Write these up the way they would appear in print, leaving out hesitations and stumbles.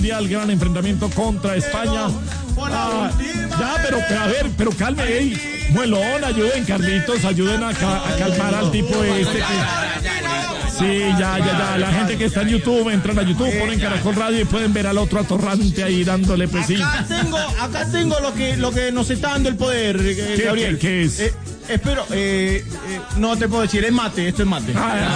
El gran enfrentamiento contra España. Pero calme, Muelón, ayuden, Carlitos, ayuden a calmar al tipo este que... Sí, ya. La gente que está en YouTube, entran a YouTube, ponen Caracol Radio y pueden ver al otro atorrante ahí dándole presión. Acá tengo lo que nos está dando el poder, Gabriel. ¿Qué es? Espero, no te puedo decir, es mate, esto es mate.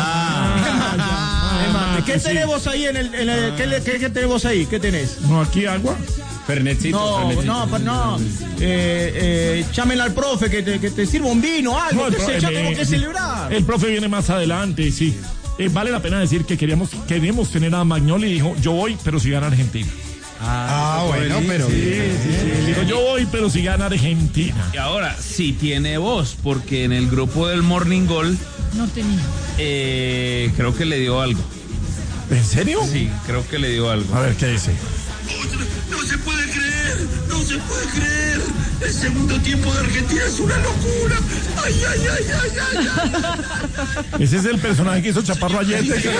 ¿Qué tenemos ahí ¿qué tenemos ahí? ¿Qué tenés? No, aquí agua. Fernetcito. No. Chámenle al profe que te sirva un vino, algo. Ya tenemos que celebrar. El profe viene más adelante, sí. Vale la pena decir que queríamos tener a Magnoli y dijo, yo voy, pero si gana Argentina. Bueno, pero sí. Digo, yo voy, pero si gana Argentina. Y ahora sí tiene voz, porque en el grupo del Morning Goal no tenía. Creo que le dio algo. ¿En serio? Sí, creo que le dio algo. A ver, ¿qué dice? No se puede creer. El segundo tiempo de Argentina es una locura. Ay. Ese es el personaje que hizo Chaparro ayer.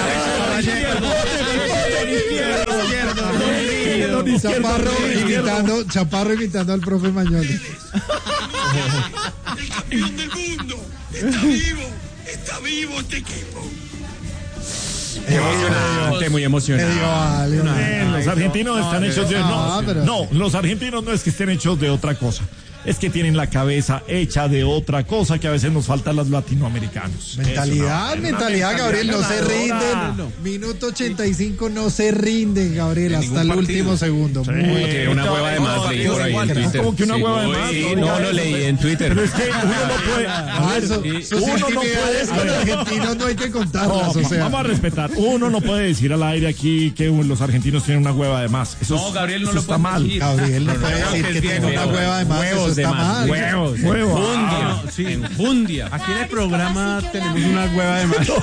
Chaparro imitando al profe Magnoli. El campeón del mundo. Está vivo este equipo. Muy emocionante. Los argentinos están hechos de... los argentinos no es que estén hechos de otra cosa. Es que tienen la cabeza hecha de otra cosa que a veces nos falta a los latinoamericanos. Mentalidad, Gabriel, no se rinden. Minuto 85, no se rinden, Gabriel, hasta el último segundo. Una hueva de más leí por ahí en Twitter. ¿Cómo que una hueva de más? Sí, no lo leí en Twitter. Pero es que uno no puede... Con argentinos no hay que contarlas, Vamos a respetar. Uno no puede decir al aire aquí que los argentinos tienen una hueva de más. No, Gabriel, no lo está mal. Gabriel no puede decir que tiene una hueva de más. Está mal. Huevos. Enjundia. Aquí en el programa tenemos una hueva de más.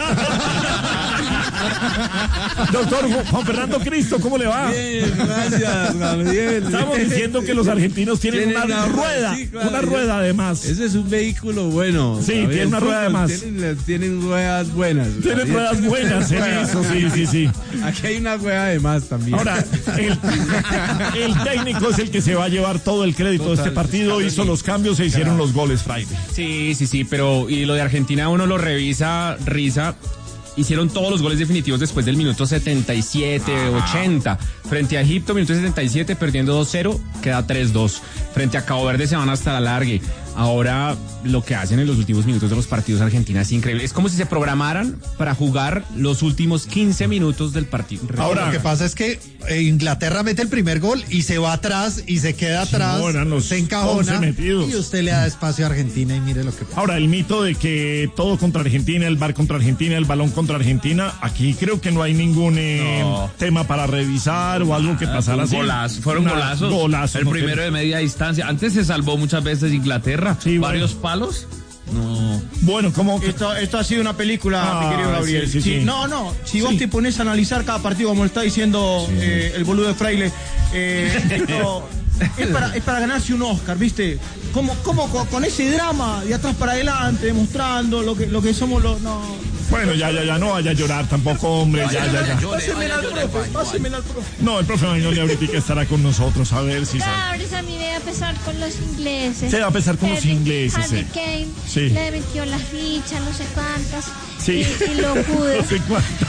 Doctor Juan Fernando Cristo, ¿cómo le va? Bien, gracias, Gabriel. Estamos diciendo que los argentinos tienen una rueda, sí, claro, una rueda de más. Ese es un vehículo bueno. Sí, Gabriel, tiene una rueda de más. Tienen ruedas buenas. Tienen ruedas buenas en eso, sí. Aquí hay una rueda de más también. Ahora, el técnico es el que se va a llevar todo el crédito de este partido. Hizo los cambios, se hicieron los goles, Friday. Sí, pero y lo de Argentina uno lo revisa, hicieron todos los goles definitivos después del minuto 77, 80. Frente a Egipto, minuto 77, perdiendo 2-0, queda 3-2. Frente a Cabo Verde se van hasta la largue. Ahora, lo que hacen en los últimos minutos de los partidos Argentina es increíble. Es como si se programaran para jugar los últimos 15 minutos del partido. Ahora, lo que pasa es que Inglaterra mete el primer gol y se va atrás y se queda atrás, se encajona y usted le da espacio a Argentina y mire lo que pasa. Ahora, el mito de que todo contra Argentina, el VAR contra Argentina, el balón contra Argentina, aquí creo que no hay ningún tema para revisar o algo que pasara así. Fueron golazos. El primero de media distancia. Antes se salvó muchas veces Inglaterra. Sí, varios palos. No. Bueno, como esto ha sido una película, mi querido Gabriel. Sí. No, si vos te pones a analizar cada partido como lo está diciendo el boludo de Fraile, esto es para ganarse un Oscar, ¿viste? Como con ese drama de atrás para adelante, demostrando lo que somos los... Bueno, ya, no vaya a llorar tampoco, hombre, ya. Pásemela al profe. No, el profe Magnoli ahorita estará con nosotros, a ver si sabe. A mí me va a pesar con los ingleses. Se va a pesar con los ingleses. Harry Kane le metió las fichas, no sé cuántas. Sí. Y lo pude. No sé cuántas.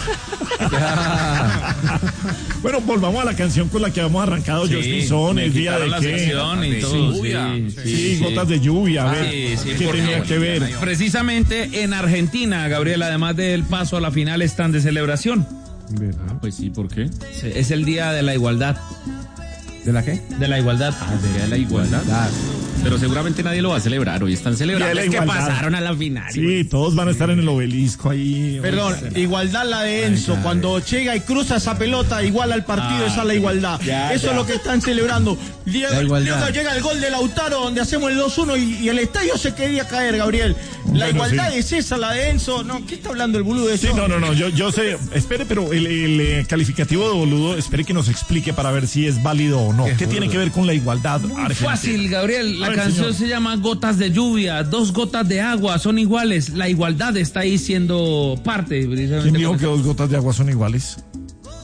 Bueno, volvamos a la canción con la que habíamos arrancado. George Mason, el día de que... gotas de lluvia, a ver, ¿qué tenía que ver? Precisamente en Argentina, Gabriel, además del paso a la final, están de celebración. Pues sí, ¿por qué? Es el día de la igualdad. ¿De la qué? De la igualdad. De la igualdad. Pero seguramente nadie lo va a celebrar. Hoy están celebrando. Es que pasaron a la final. Sí, todos van a estar en el obelisco ahí. Perdón, igualdad la de Enzo. Cuando llega y cruza esa pelota, igual al partido, esa es la igualdad. Eso es lo que están celebrando. Llega el gol de Lautaro, donde hacemos el 2-1 y el estadio se quería caer, Gabriel. La igualdad es esa, la de Enzo. No, ¿qué está hablando el boludo de eso? Sí, no, yo sé. Espere, pero el calificativo de boludo, espere que nos explique para ver si es válido o no. ¿Qué tiene que ver con la igualdad argentina? Fácil, Gabriel. La canción se llama Gotas de Lluvia. 2 gotas de agua son iguales. La igualdad está ahí siendo parte. ¿Quién dijo que 2 gotas de agua son iguales?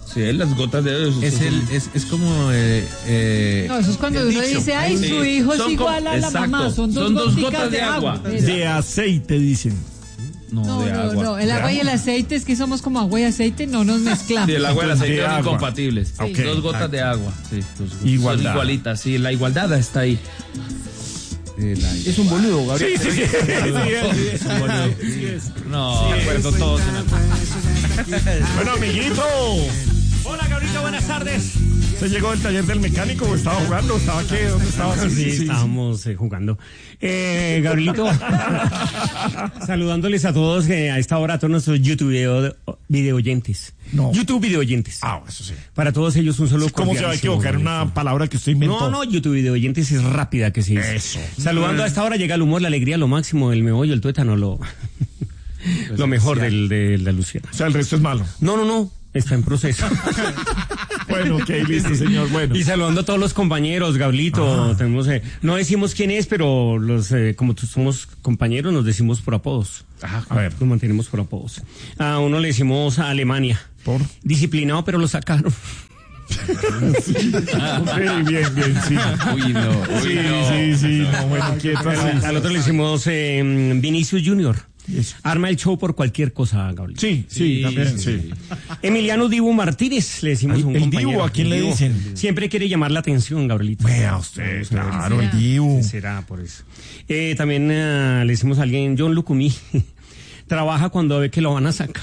Sí, las gotas de agua. Es como... no, eso es cuando uno dice, ay, su hijo es igual a la mamá. Son dos gotas de agua. De aceite, dicen. No, el agua y el aceite es que somos como agua y aceite, no nos mezclamos. Sí, el agua y el aceite son incompatibles. Okay. 2 gotas de agua. Sí, igualdad. Son igualitas, sí, la igualdad está ahí. Es un boludo, Gabriel. Sí. Es un boludo. No, de acuerdo todos en el... Bueno, amiguito. Hola, Gabrielito, buenas tardes. ¿Se llegó del taller del mecánico o estaba jugando? ¿Estaba qué? ¿Dónde estaba? Sí, estábamos jugando. Gabrielito, saludándoles a todos a esta hora, a todos nuestros YouTube video oyentes. No. YouTube video oyentes. Eso sí. Para todos ellos un solo ¿Cómo se va a equivocar en una palabra que usted inventó? No, YouTube video oyentes es rápida que se dice. Eso. Saludando a esta hora llega el humor, la alegría, lo máximo, el meollo, el tuétano, lo mejor de la Luciana. O sea, el resto es malo. No. Está en proceso. Bueno, ok, listo, señor. Bueno. Y saludando a todos los compañeros, Gablito. Tenemos, no decimos quién es, pero como somos compañeros, nos decimos por apodos. A ver. Nos mantenemos por apodos. A uno le decimos a Alemania. ¿Por? Disciplinado, pero lo sacaron. Sí, bien, sí. Uy, no. Sí. No, bueno, quieto. Al otro le decimos Vinicius Junior. Arma el show por cualquier cosa, Gabriel. Sí, también, sí. Emiliano Dibu Martínez, le decimos un compañero. Dibu, ¿a quién le dicen? Siempre quiere llamar la atención, Gabrielito. Vea usted, claro, el Dibu. Será por eso. También le decimos a alguien, John Lucumí. Trabaja cuando ve que lo van a sacar.